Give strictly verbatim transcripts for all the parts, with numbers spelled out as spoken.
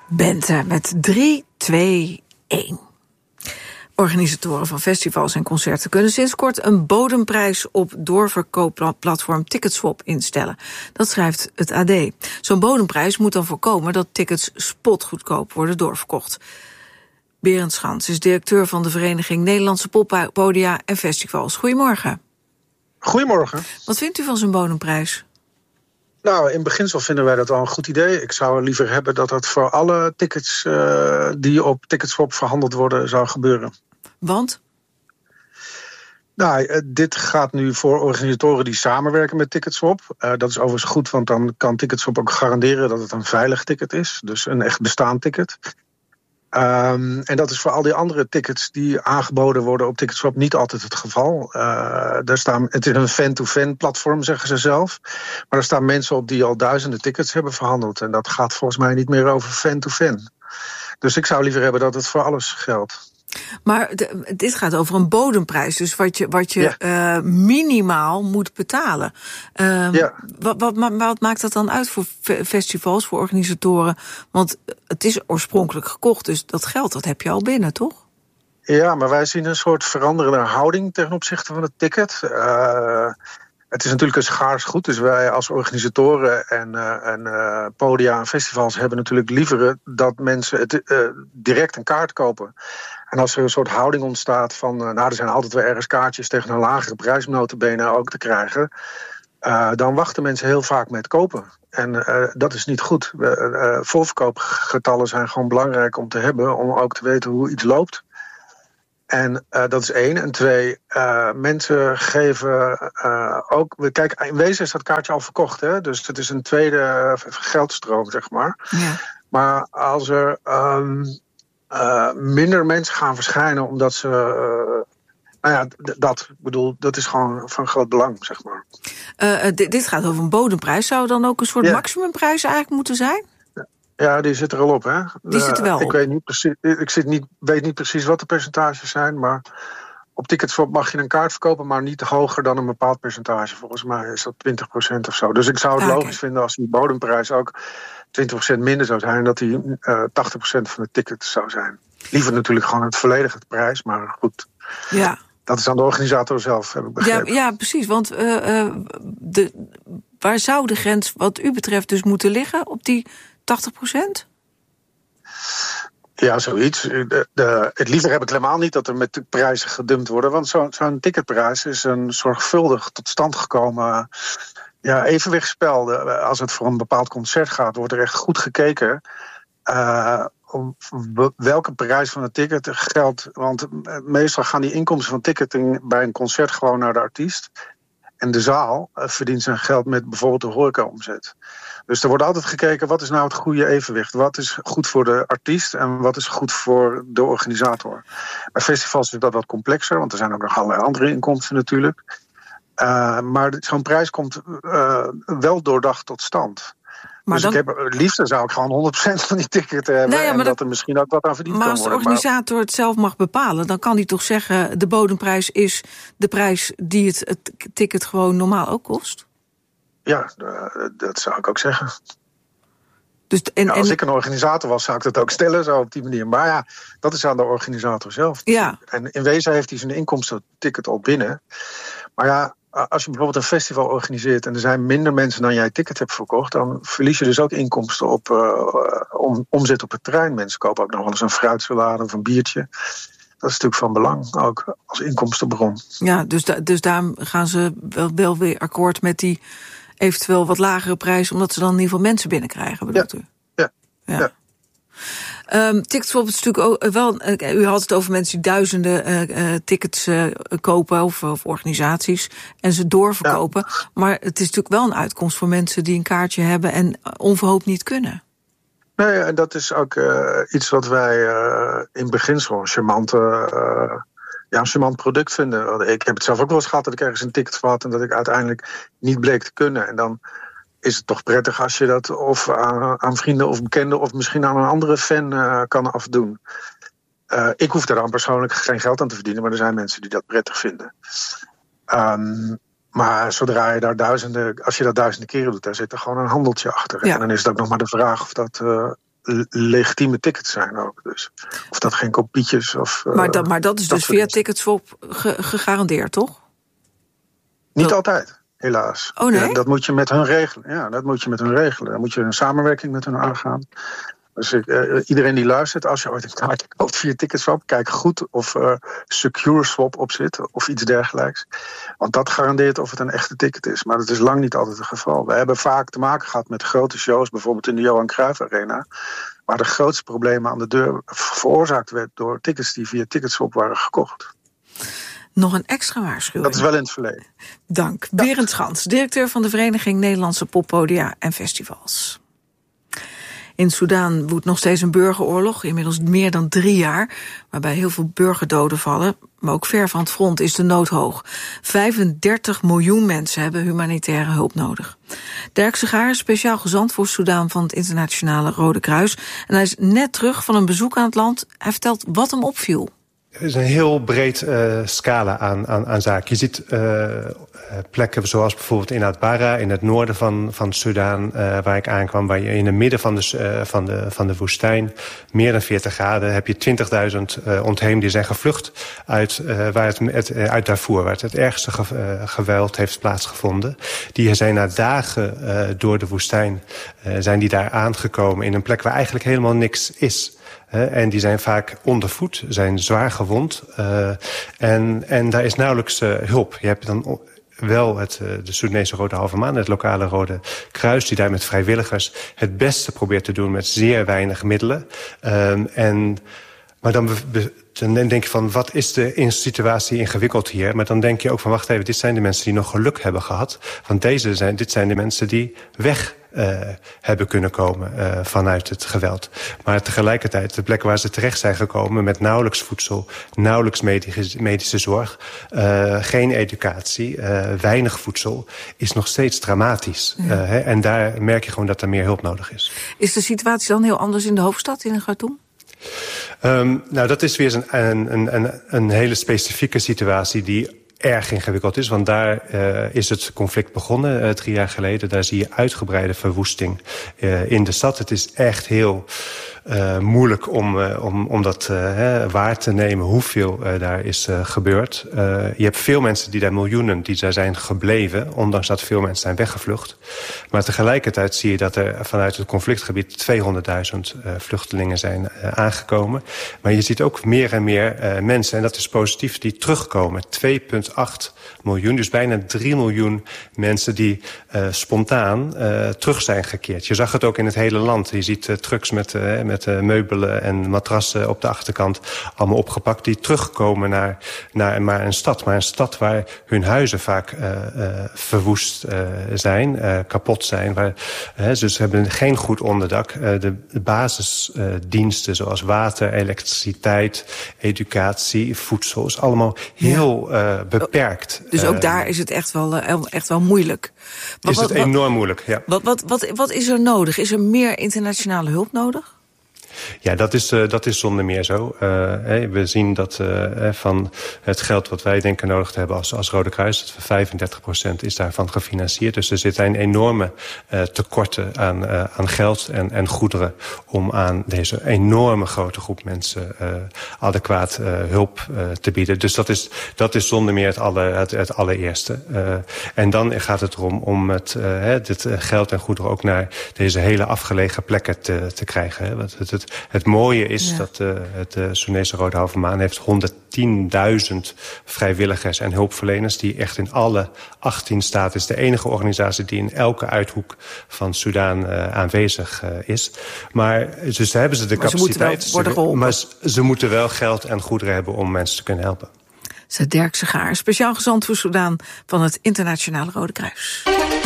Bente met drie, twee, één. Organisatoren van festivals en concerten kunnen sinds kort een bodemprijs op doorverkoopplatform Ticketswap instellen. Dat schrijft het A D. Zo'n bodemprijs moet dan voorkomen dat tickets spotgoedkoop worden doorverkocht. Berend Schans is directeur van de Vereniging Nederlandse Poppodia en Festivals. Goedemorgen. Goedemorgen. Wat vindt u van zo'n bodemprijs? Nou, in beginsel vinden wij dat wel een goed idee. Ik zou liever hebben dat dat voor alle tickets uh, die op Ticketswap verhandeld worden zou gebeuren. Want? Nou, uh, dit gaat nu voor organisatoren die samenwerken met Ticketswap. Uh, dat is overigens goed, want dan kan Ticketswap ook garanderen dat het een veilig ticket is. Dus een echt bestaand ticket. Um, en dat is voor al die andere tickets die aangeboden worden op Ticketswap niet altijd het geval. Uh, daar staan, het is een fan-to-fan platform, zeggen ze zelf. Maar er staan mensen op die al duizenden tickets hebben verhandeld. En dat gaat volgens mij niet meer over fan-to-fan. Dus ik zou liever hebben dat het voor alles geldt. Maar de, dit gaat over een bodemprijs, dus wat je, wat je ja. uh, minimaal moet betalen. Uh, ja. wat, wat, wat maakt dat dan uit voor festivals, voor organisatoren? Want het is oorspronkelijk gekocht, dus dat geld dat heb je al binnen, toch? Ja, maar wij zien een soort veranderende houding ten opzichte van het ticket. Uh, Het is natuurlijk een schaars goed, dus wij als organisatoren en, uh, en uh, podia en festivals hebben natuurlijk liever dat mensen het, uh, direct een kaart kopen. En als er een soort houding ontstaat van, uh, nou, er zijn altijd weer ergens kaartjes tegen een lagere prijs om nota bene ook te krijgen, uh, dan wachten mensen heel vaak met kopen. En uh, dat is niet goed. Uh, uh, voorverkoopgetallen zijn gewoon belangrijk om te hebben, om ook te weten hoe iets loopt. En uh, dat is één. En twee, uh, mensen geven uh, ook... Kijk, in wezen is dat kaartje al verkocht, hè? Dus het is een tweede geldstroom, zeg maar. Ja. Maar als er um, uh, minder mensen gaan verschijnen omdat ze... Uh, nou ja, d- dat, ik bedoel, dat is gewoon van groot belang, zeg maar. Uh, d- dit gaat over een bodemprijs. Zou er dan ook een soort ja. maximumprijs eigenlijk moeten zijn? Ja, die zit er al op, hè? Die zit er wel uh, ik op. Weet niet precies, ik zit niet, weet niet precies wat de percentages zijn, maar op Ticketswap mag je een kaart verkopen, maar niet hoger dan een bepaald percentage. Volgens mij is dat twintig procent of zo. Dus ik zou het ah, logisch okay. vinden als die bodemprijs ook twintig procent minder zou zijn, dat die uh, tachtig procent van de ticket zou zijn. Liever natuurlijk gewoon het volledige prijs, maar goed. Ja. Dat is aan de organisator zelf, heb ik begrepen. Ja, ja precies, want uh, uh, de, waar zou de grens wat u betreft dus moeten liggen op die tachtig procent? Ja, zoiets. De, de, het liever heb ik helemaal niet dat er met prijzen gedumpt worden. Want zo, zo'n ticketprijs is een zorgvuldig tot stand gekomen ja, evenwichtsspel. Als het voor een bepaald concert gaat, wordt er echt goed gekeken Uh, om welke prijs van het ticket geldt. Want meestal gaan die inkomsten van ticketing bij een concert gewoon naar de artiest. En de zaal uh, verdient zijn geld met bijvoorbeeld de horecaomzet. Dus er wordt altijd gekeken, wat is nou het goede evenwicht? Wat is goed voor de artiest en wat is goed voor de organisator? Bij festivals is dat wat complexer, want er zijn ook nog allerlei andere inkomsten natuurlijk. Uh, maar zo'n prijs komt uh, wel doordacht tot stand. Maar dus dan... ik heb, het liefst zou ik gewoon honderd procent van die ticket hebben. Nou ja, en dat, dat er misschien ook wat aan verdiend kan worden. Maar als de organisator maar... het zelf mag bepalen, dan kan hij toch zeggen, de bodemprijs is de prijs die het, het ticket gewoon normaal ook kost? Ja, dat zou ik ook zeggen. Dus en, nou, als en... ik een organisator was, zou ik dat ook stellen, zo op die manier. Maar ja, dat is aan de organisator zelf. Ja. En in wezen heeft hij zijn inkomstenticket al binnen. Maar ja, als je bijvoorbeeld een festival organiseert en er zijn minder mensen dan jij ticket hebt verkocht, dan verlies je dus ook inkomsten op uh, om, omzet op het terrein. Mensen kopen ook nog wel eens een fruitsalade of een biertje. Dat is natuurlijk van belang, ook als inkomstenbron. Ja, dus, da- dus daarom gaan ze wel, wel weer akkoord met die eventueel wat lagere prijs, omdat ze dan in ieder geval mensen binnenkrijgen, bedoelt ja. u? Ja, ja. ja. Um, Ticketswap is natuurlijk ook wel. Uh, u had het over mensen die duizenden uh, uh, tickets uh, kopen of, of organisaties en ze doorverkopen. Ja. Maar het is natuurlijk wel een uitkomst voor mensen die een kaartje hebben en onverhoopt niet kunnen. Nee, en dat is ook uh, iets wat wij uh, in beginsel een charmante, uh, ja, een charmant product vinden. Ik heb het zelf ook wel eens gehad dat ik ergens een ticket had en dat ik uiteindelijk niet bleek te kunnen. En dan is het toch prettig als je dat of aan, aan vrienden of bekenden of misschien aan een andere fan uh, kan afdoen. Uh, ik hoef daar dan persoonlijk geen geld aan te verdienen, maar er zijn mensen die dat prettig vinden. Um, maar zodra je daar duizenden, als je dat duizenden keren doet, daar zit er gewoon een handeltje achter. Ja. En dan is het ook nog maar de vraag of dat uh, legitieme tickets zijn ook. Dus of dat geen kopietjes of... Uh, maar, dat, maar dat is dat dus via Ticketswap ge- gegarandeerd, toch? Niet dat... altijd, helaas. Oh nee? Ja, dat moet je met hun regelen. Ja, dat moet je met hun regelen. Dan moet je een samenwerking met hun aangaan. Dus ik, uh, iedereen die luistert, als je ooit een kaartje koopt via Ticketswap, kijk goed of uh, Secure Swap op zit of iets dergelijks. Want dat garandeert of het een echte ticket is. Maar dat is lang niet altijd het geval. We hebben vaak te maken gehad met grote shows, bijvoorbeeld in de Johan Cruijff Arena, waar de grootste problemen aan de deur veroorzaakt werd door tickets die via Ticketswap waren gekocht. Nog een extra waarschuwing. Dat is wel in het verleden. Dank. Ja. Berend Schans, directeur van de Vereniging Nederlandse Poppodia en Festivals. In Soedan woedt nog steeds een burgeroorlog, inmiddels meer dan drie jaar, waarbij heel veel burgerdoden vallen. Maar ook ver van het front is de nood hoog. vijfendertig miljoen mensen hebben humanitaire hulp nodig. Dirk Segaar is speciaal gezant voor Soedan van het Internationale Rode Kruis. En hij is net terug van een bezoek aan het land. Hij vertelt wat hem opviel. Er is een heel breed uh, scala aan, aan, aan zaken. Je ziet uh, plekken zoals bijvoorbeeld in Atbara, in het noorden van, van Soedan, uh, waar ik aankwam, waar je in het midden van de, uh, van de, van de woestijn, meer dan veertig graden, heb je twintigduizend uh, ontheemden die zijn gevlucht uit, uh, waar het, het, uh, uit Darfur, waar het, het ergste ge, uh, geweld heeft plaatsgevonden. Die zijn na dagen uh, door de woestijn, uh, zijn die daar aangekomen in een plek waar eigenlijk helemaal niks is. Uh, en die zijn vaak ondervoed, zijn zwaar gewond. Uh, en, en daar is nauwelijks uh, hulp. Je hebt dan wel het, uh, de Soedanese Rode Halve Maan, het lokale Rode Kruis, die daar met vrijwilligers het beste probeert te doen met zeer weinig middelen. Uh, en, maar dan, be, dan denk je van, wat is de situatie ingewikkeld hier? Maar dan denk je ook van, wacht even, dit zijn de mensen die nog geluk hebben gehad. Want deze zijn, dit zijn de mensen die weg Uh, hebben kunnen komen uh, vanuit het geweld. Maar tegelijkertijd, de plekken waar ze terecht zijn gekomen met nauwelijks voedsel, nauwelijks medische, medische zorg, uh, geen educatie, uh, weinig voedsel, is nog steeds dramatisch. Ja. Uh, hè, en daar merk je gewoon dat er meer hulp nodig is. Is de situatie dan heel anders in de hoofdstad, in Khartoum? Um, nou, dat is weer een, een, een, een hele specifieke situatie die erg ingewikkeld is, want daar uh, is het conflict begonnen uh, drie jaar geleden. Daar zie je uitgebreide verwoesting uh, in de stad. Het is echt heel uh, moeilijk om, uh, om, om dat uh, hè, waar te nemen hoeveel uh, daar is uh, gebeurd. Uh, je hebt veel mensen, die daar miljoenen, die daar zijn gebleven, ondanks dat veel mensen zijn weggevlucht. Maar tegelijkertijd zie je dat er vanuit het conflictgebied tweehonderdduizend uh, vluchtelingen zijn uh, aangekomen. Maar je ziet ook meer en meer uh, mensen, en dat is positief, die terugkomen. twee komma acht miljoen, dus bijna drie miljoen mensen die uh, spontaan uh, terug zijn gekeerd. Je zag het ook in het hele land. Je ziet uh, trucks met, uh, met uh, meubelen en matrassen op de achterkant allemaal opgepakt die terugkomen naar, naar maar een stad. Maar een stad waar hun huizen vaak uh, uh, verwoest uh, zijn, uh, kapot zijn. Waar, uh, dus ze hebben geen goed onderdak. Uh, de, de basisdiensten uh, zoals water, elektriciteit, educatie, voedsel is allemaal heel uh, beperkt. Dus ook daar is het echt wel, uh, echt wel moeilijk. Wat, is het wat, enorm moeilijk, ja. Wat, wat, wat, wat is er nodig? Is er meer internationale hulp nodig? Ja, dat is, uh, dat is zonder meer zo. Uh, hey, we zien dat uh, van het geld wat wij denken nodig te hebben als, als Rode Kruis, dat vijfendertig procent is daarvan gefinancierd. Dus er zitten enorme uh, tekorten aan, uh, aan geld en, en goederen om aan deze enorme grote groep mensen uh, adequaat uh, hulp uh, te bieden. Dus dat is, dat is zonder meer het, alle, het, het allereerste. Uh, en dan gaat het erom om het, uh, dit geld en goederen ook naar deze hele afgelegen plekken te, te krijgen. Hè. Want het, het, Het mooie is ja. dat uh, het uh, Soedanese Rode Halve Maan heeft honderdtienduizend vrijwilligers en hulpverleners die echt in alle achttien staten is de enige organisatie die in elke uithoek van Soedan uh, aanwezig uh, is. Maar dus hebben ze de maar capaciteit. Ze moeten wel worden maar ze, ze moeten wel geld en goederen hebben om mensen te kunnen helpen. Zet Dirk Segaar, speciaal gezant voor Soedan van het Internationale Rode Kruis.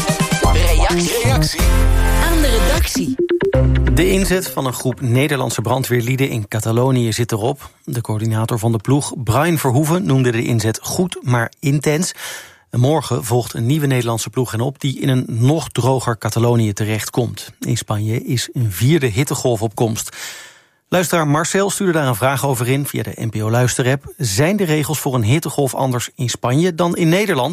Reactie. Reactie aan de redactie. De inzet van een groep Nederlandse brandweerlieden in Catalonië zit erop. De coördinator van de ploeg, Brian Verhoeven, noemde de inzet goed, maar intens. En morgen volgt een nieuwe Nederlandse ploeg hen op die in een nog droger Catalonië terechtkomt. In Spanje is een vierde hittegolf op komst. Luisteraar Marcel stuurde daar een vraag over in via de N P O Luisterapp. Zijn de regels voor een hittegolf anders in Spanje dan in Nederland?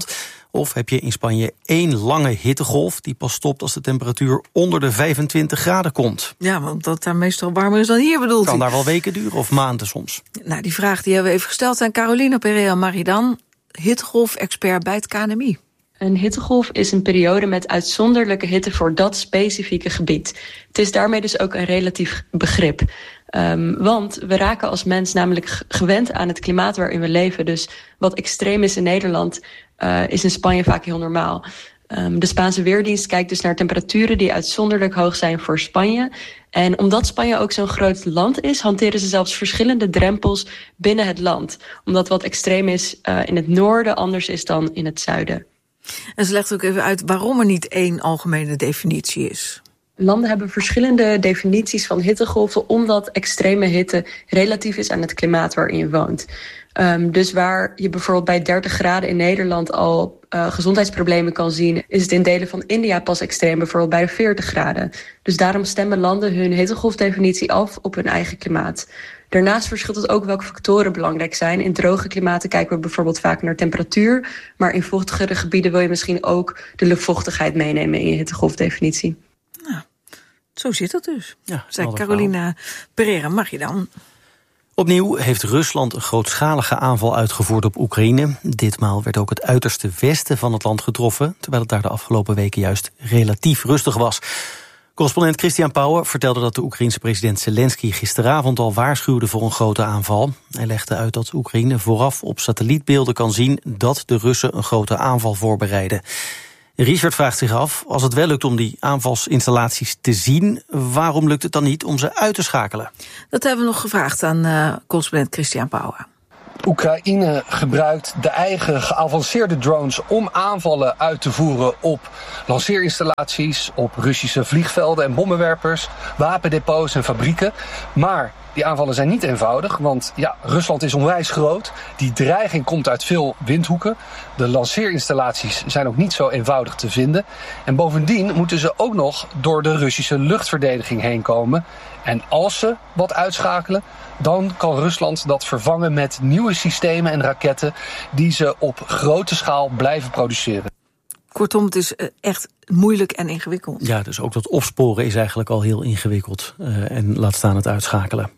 Of heb je in Spanje één lange hittegolf die pas stopt als de temperatuur onder de vijfentwintig graden komt? Ja, want dat daar meestal warmer is dan hier, bedoelt Kan hij. daar wel weken duren of maanden soms. Nou, die vraag die hebben we even gesteld aan Carolina Perea Maridan, hittegolf-expert bij het K N M I. Een hittegolf is een periode met uitzonderlijke hitte voor dat specifieke gebied. Het is daarmee dus ook een relatief begrip. Um, want we raken als mens namelijk gewend aan het klimaat waarin we leven. Dus wat extreem is in Nederland, uh, is in Spanje vaak heel normaal. Um, de Spaanse Weerdienst kijkt dus naar temperaturen die uitzonderlijk hoog zijn voor Spanje. En omdat Spanje ook zo'n groot land is, hanteren ze zelfs verschillende drempels binnen het land. Omdat wat extreem is uh, in het noorden anders is dan in het zuiden. En ze legt ook even uit waarom er niet één algemene definitie is. Landen hebben verschillende definities van hittegolven, omdat extreme hitte relatief is aan het klimaat waarin je woont. Um, dus waar je bijvoorbeeld bij dertig graden in Nederland al uh, gezondheidsproblemen kan zien, is het in delen van India pas extreem, bijvoorbeeld bij de veertig graden. Dus daarom stemmen landen hun hittegolfdefinitie af op hun eigen klimaat. Daarnaast verschilt het ook welke factoren belangrijk zijn. In droge klimaten kijken we bijvoorbeeld vaak naar temperatuur, maar in vochtigere gebieden wil je misschien ook de luchtvochtigheid meenemen in je hittegolfdefinitie. Nou, zo zit het dus. Ja, zei Carolina Pereira. Mag je dan? Opnieuw heeft Rusland een grootschalige aanval uitgevoerd op Oekraïne. Ditmaal werd ook het uiterste westen van het land getroffen, terwijl het daar de afgelopen weken juist relatief rustig was. Correspondent Christian Pauwen vertelde dat de Oekraïense president Zelensky gisteravond al waarschuwde voor een grote aanval. Hij legde uit dat Oekraïne vooraf op satellietbeelden kan zien dat de Russen een grote aanval voorbereiden. Richard vraagt zich af, als het wel lukt om die aanvalsinstallaties te zien, waarom lukt het dan niet om ze uit te schakelen? Dat hebben we nog gevraagd aan uh, correspondent Christian Pauwen. Oekraïne gebruikt de eigen geavanceerde drones om aanvallen uit te voeren op lanceerinstallaties, op Russische vliegvelden en bommenwerpers, wapendepots en fabrieken. Maar die aanvallen zijn niet eenvoudig, want ja, Rusland is onwijs groot. Die dreiging komt uit veel windhoeken. De lanceerinstallaties zijn ook niet zo eenvoudig te vinden. En bovendien moeten ze ook nog door de Russische luchtverdediging heen komen. En als ze wat uitschakelen, dan kan Rusland dat vervangen met nieuwe systemen en raketten die ze op grote schaal blijven produceren. Kortom, het is echt moeilijk en ingewikkeld. Ja, dus ook dat opsporen is eigenlijk al heel ingewikkeld. Uh, en laat staan het uitschakelen.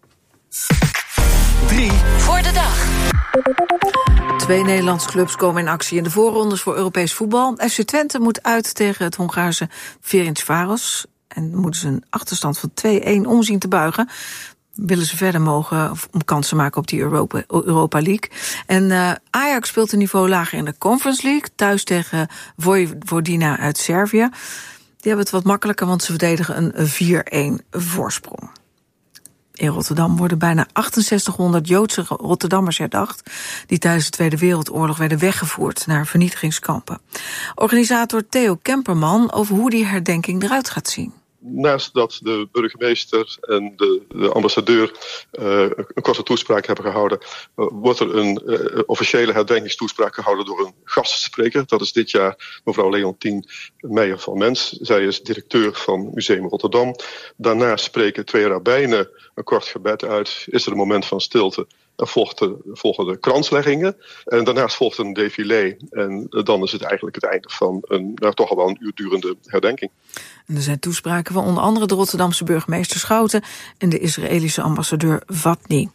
Drie voor de dag. Twee Nederlandse clubs komen in actie in de voorrondes voor Europees voetbal. F C Twente moet uit tegen het Hongaarse Ferencváros. En moeten ze een achterstand van twee-een omzien te buigen. Willen ze verder mogen om kansen maken op die Europa, Europa League. En uh, Ajax speelt een niveau lager in de Conference League. Thuis tegen Vojvodina uit Servië. Die hebben het wat makkelijker, want ze verdedigen een vier-een voorsprong. In Rotterdam worden bijna achtenzestighonderd Joodse Rotterdammers herdacht die tijdens de Tweede Wereldoorlog werden weggevoerd naar vernietigingskampen. Organisator Theo Kemperman over hoe die herdenking eruit gaat zien. Naast dat de burgemeester en de, de ambassadeur uh, een korte toespraak hebben gehouden, uh, wordt er een uh, officiële herdenkingstoespraak gehouden door een gastspreker. Dat is dit jaar mevrouw Leontien Meijer van Mens. Zij is directeur van Museum Rotterdam. Daarna spreken twee rabbijnen een kort gebed uit. Is er een moment van stilte? Er volgden, volgen de kransleggingen. En daarnaast volgt een défilé. En dan is het eigenlijk het einde van een nou, toch al wel een uur durende herdenking. En er zijn toespraken van onder andere de Rotterdamse burgemeester Schouten en de Israëlische ambassadeur Vatny.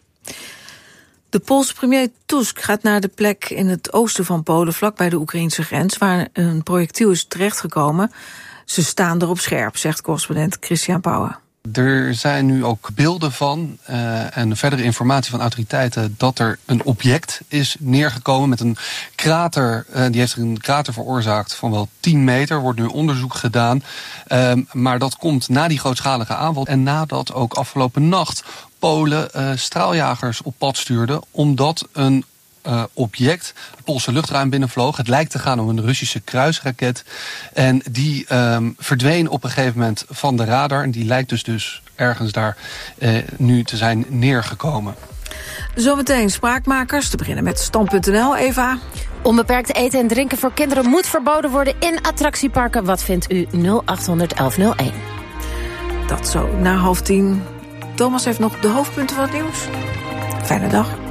De Poolse premier Tusk gaat naar de plek in het oosten van Polen, vlakbij de Oekraïnse grens, waar een projectiel is terechtgekomen. Ze staan erop scherp, zegt correspondent Christian Pauwen. Er zijn nu ook beelden van uh, en verdere informatie van autoriteiten dat er een object is neergekomen met een krater. Uh, die heeft een krater veroorzaakt van wel tien meter. Wordt nu onderzoek gedaan. Uh, maar dat komt na die grootschalige aanval en nadat ook afgelopen nacht Polen uh, straaljagers op pad stuurden omdat een Uh, object het Poolse luchtruim binnenvloog. Het lijkt te gaan om een Russische kruisraket. En die um, verdween op een gegeven moment van de radar. En die lijkt dus, dus ergens daar uh, nu te zijn neergekomen. Zometeen Spraakmakers. Te beginnen met stand punt n l. Eva. Onbeperkt eten en drinken voor kinderen moet verboden worden in attractieparken. Wat vindt u? nul acht honderd elf nul één. Dat zo na half tien. Thomas heeft nog de hoofdpunten van het nieuws. Fijne dag.